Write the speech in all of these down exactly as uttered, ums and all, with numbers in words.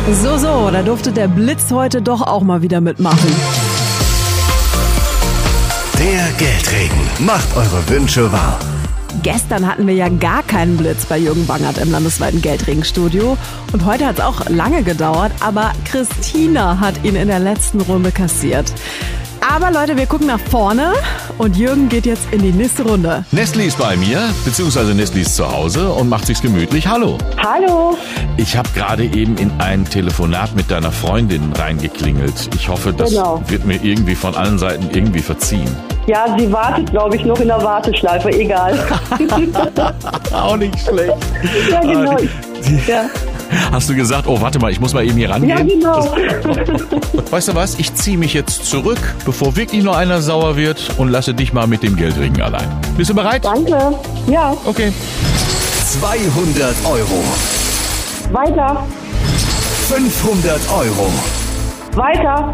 So, so, da durfte der Blitz heute doch auch mal wieder mitmachen. Der Geldregen macht eure Wünsche wahr. Gestern hatten wir ja gar keinen Blitz bei Jürgen Bangert im landesweiten Geldregenstudio. Und heute hat es auch lange gedauert, aber Christina hat ihn in der letzten Runde kassiert. Aber Leute, wir gucken nach vorne und Jürgen geht jetzt in die nächste Runde. Nestli ist bei mir, beziehungsweise Nestli ist zu Hause und macht sich's gemütlich. Hallo. Hallo. Ich habe gerade eben in ein Telefonat mit deiner Freundin reingeklingelt. Ich hoffe, das Genau. wird mir irgendwie von allen Seiten irgendwie verziehen. Ja, sie wartet, glaube ich, noch in der Warteschleife. Egal. Auch nicht schlecht. Ja, genau. Ah, die, die, Ja. Hast du gesagt, oh, warte mal, ich muss mal eben hier rangehen? Ja, genau. Das, weißt du was, ich ziehe mich jetzt zurück, bevor wirklich nur einer sauer wird und lasse dich mal mit dem Geldregen allein. Bist du bereit? Danke. Ja. Okay. zweihundert Euro. Weiter. fünfhundert Euro. Weiter.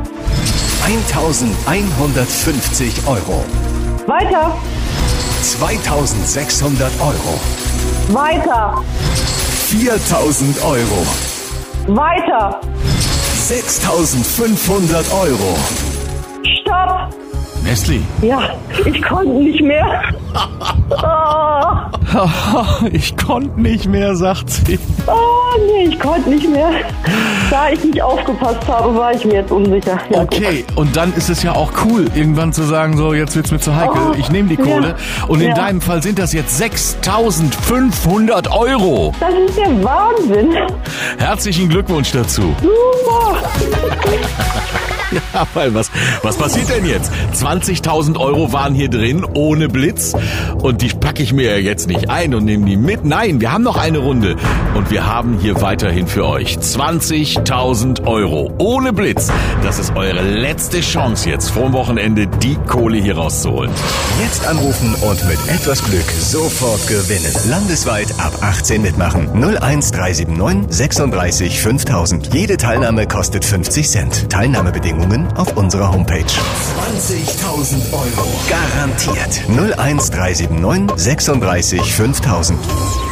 eintausendeinhundertfünfzig Euro. Weiter. zweitausendsechshundert Euro. Weiter. viertausend Euro. Weiter. sechstausendfünfhundert Euro. Stopp. Nestli. Ja, ich konnte nicht mehr. Oh, Ich konnte nicht mehr, sagt sie. oh nee, ich konnte nicht mehr. Da ich nicht aufgepasst habe, war ich mir jetzt unsicher. Ja, Okay, und dann ist es ja auch cool, irgendwann zu sagen, so, jetzt wird's mir zu heikel, Oh, ich nehme die Kohle. ja, Und in ja. deinem Fall sind das jetzt sechstausendfünfhundert Euro. Das ist der Wahnsinn. Herzlichen Glückwunsch dazu. Super. Ja, weil was, was passiert denn jetzt? zwanzigtausend Euro waren hier drin, ohne Blitz. Und die packe ich mir ja jetzt nicht ein und nehme die mit. Nein, wir haben noch eine Runde. Und wir haben hier weiterhin für euch zwanzigtausend Euro ohne Blitz. Das ist eure letzte Chance jetzt vorm Wochenende, die Kohle hier rauszuholen. Jetzt anrufen und mit etwas Glück sofort gewinnen. Landesweit ab achtzehn mitmachen. null eins drei sieben neun sechsunddreißig fünftausend. Jede Teilnahme kostet fünfzig Cent. Teilnahmebedingungen auf unserer Homepage. zwanzigtausend Euro. Garantiert. null eins drei sieben neun sechsunddreißig fünftausend.